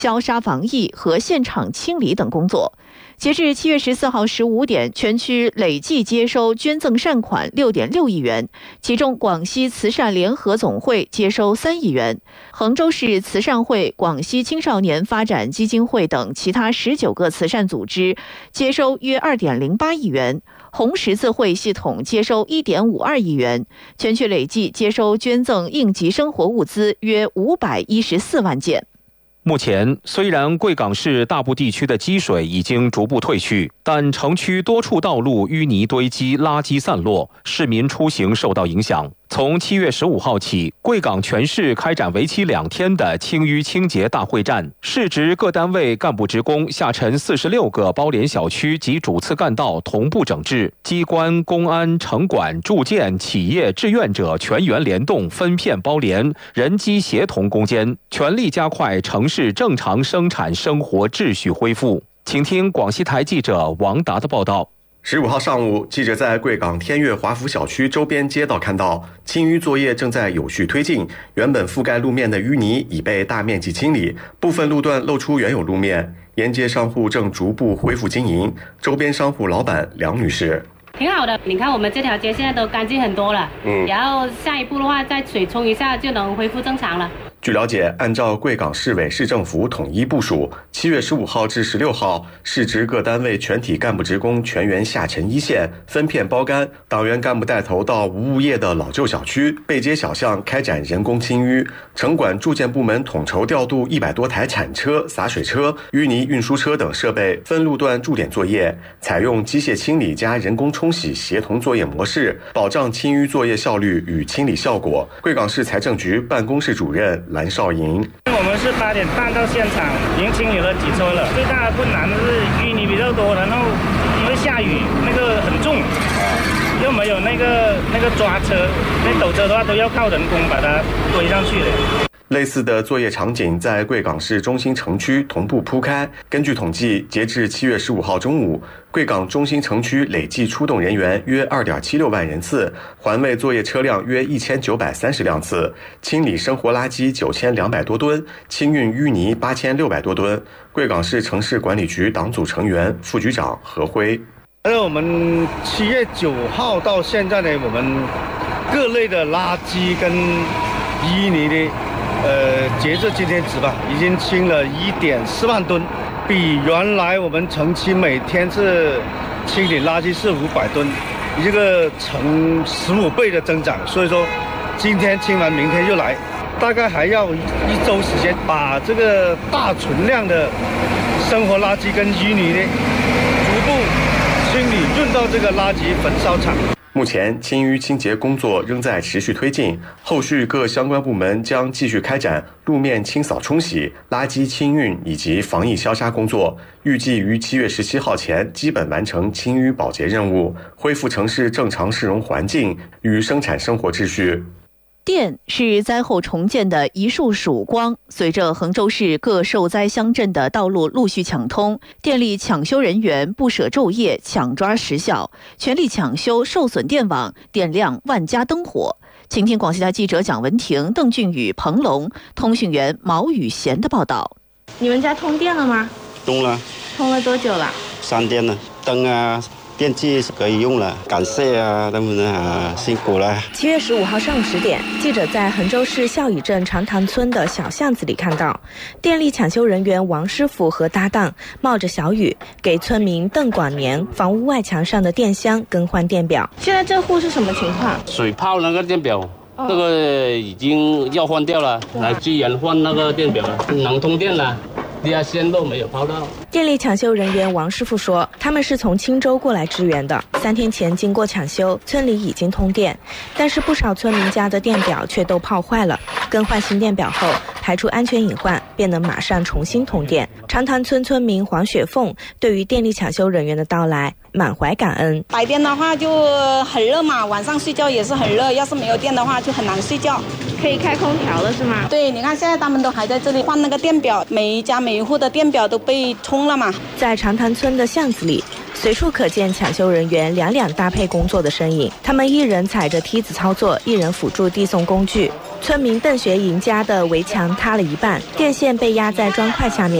消杀防疫和现场清理等工作。截至7月14号15点，全区累计接收捐赠善款6.6亿元，其中广西慈善联合总会接收3亿元，衡州市慈善会、广西青少年发展基金会等其他19个慈善组织接收约2.08亿元，红十字会系统接收1.52亿元，全区累计接收捐赠应急生活物资约514万件。 目前，虽然贵港市大部地区的积水已经逐步退去，但城区多处道路淤泥堆积，垃圾散落，市民出行受到影响。从7月15号起，贵港全市开展为期2天的清淤清洁大会战，市直各单位干部职工下沉46个包联小区及主次干道同步整治，机关、公安、城管、住建、企业、志愿者全员联动分片包联，人机协同攻坚，全力加快城市正常生产生活秩序恢复。请听广西台记者王达的报道。 15号上午，记者在贵港天悦华福小区周边街道看到，清淤作业正在有序推进，原本覆盖路面的淤泥已被大面积清理，部分路段露出原有路面，沿街商户正逐步恢复经营。周边商户老板梁女士： 挺好的，你看我们这条街现在都干净很多了，然后下一步的话再水冲一下就能恢复正常了。 据了解，按照贵港市委市政府统一部署，7月15号至16号，市直各单位全体干部职工全员下沉一线，分片包干，党员干部带头到无物业的老旧小区、背街小巷开展人工清淤，城管住建部门统筹调度100多台铲车、洒水车、淤泥运输车等设备，分路段驻点作业，采用机械清理加人工冲洗协同作业模式，保障清淤作业效率与清理效果。贵港市财政局办公室主任蓝少莹： 我们是8点半到现场，已经清理了几车了。最大的困难是淤泥比较多，然后因为下雨，那个很重，又没有那个抓车，那斗车的话都要靠人工把它堆上去的。 类似的作业场景在贵港市中心城区同步铺开。根据统计，截至7月15号中午，贵港中心城区累计出动人员约2.76万人次，环卫作业车辆约1930辆次，清理生活垃圾9200多吨，清运淤泥8600多吨。贵港市城市管理局党组成员、副局长何辉： 我们7月9号到现在呢，我们各类的垃圾跟淤泥的截至今天止吧，已经清了1.4万吨，比原来我们城区每天是清理垃圾是500吨，一个成15倍的增长。所以说，今天清完，明天又来，大概还要1周时间，把这个大存量的生活垃圾跟淤泥呢，逐步清理运到这个垃圾焚烧厂。 目前清淤清洁工作仍在持续推进，后续各相关部门将继续开展路面清扫冲洗、垃圾清运以及防疫消杀工作，预计于7月17号前基本完成清淤保洁任务，恢复城市正常市容环境与生产生活秩序。 电是灾后重建的一束曙光，随着衡州市各受灾乡镇的道路陆续抢通，电力抢修人员不舍昼夜，抢抓时效，全力抢修受损电网，点亮万家灯火。请听广西台记者蒋文婷、邓俊宇、彭龙、通讯员毛宇贤的报道。 你们家通电了吗？ 通了。 通了多久了 ？3天了，灯啊。电器可以用了，感谢他们辛苦了。 7月15号上午10点，记者在衡州市孝乙镇长潭村的小巷子里看到，电力抢修人员王师傅和搭档冒着小雨，给村民邓广年房屋外墙上的电箱更换电表。现在这户是什么情况？ 水泡那个电表，这个已经要换掉了，来支援换那个电表了，能通电了。地下线都没有抛到。 电力抢修人员王师傅说，他们是从青州过来支援的。3天前经过抢修，村里已经通电，但是不少村民家的电表却都泡坏了。更换新电表后，排除安全隐患，便能马上重新通电。长潭村村民黄雪凤对于电力抢修人员的到来满怀感恩。 白天的话就很热嘛，晚上睡觉也是很热，要是没有电的话就很难睡觉。 可以开空调了是吗？ 对，你看现在他们都还在这里换那个电表，每一家每一户的电表都被冲了嘛。 在长潭村的巷子里，随处可见抢修人员两两搭配工作的身影，他们一人踩着梯子操作，一人辅助递送工具。 村民邓学营家的围墙塌了一半，电线被压在砖块下面。